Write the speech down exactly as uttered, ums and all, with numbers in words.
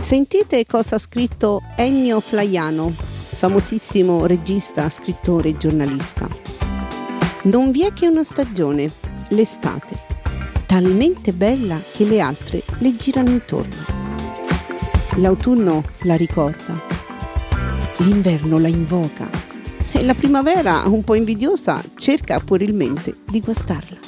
Sentite cosa ha scritto Ennio Flaiano, famosissimo regista, scrittore e giornalista. Non vi è che una stagione, l'estate, talmente bella che le altre le girano intorno. L'autunno la ricorda, l'inverno la invoca e la primavera, un po' invidiosa, cerca puerilmente di guastarla.